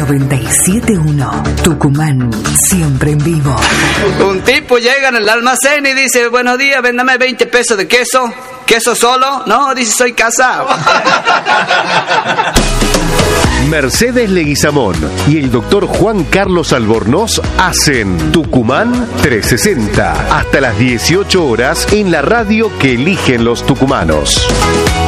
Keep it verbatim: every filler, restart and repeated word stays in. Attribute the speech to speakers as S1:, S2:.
S1: noventa y siete punto uno. Tucumán, siempre en vivo.
S2: Un tipo llega en el almacén y dice: buenos días, véndame veinte pesos de queso. ¿Queso solo? No, dice, soy casado.
S3: Mercedes Leguizamón y el doctor Juan Carlos Albornoz hacen Tucumán trescientos sesenta hasta las dieciocho horas en la radio que eligen los tucumanos.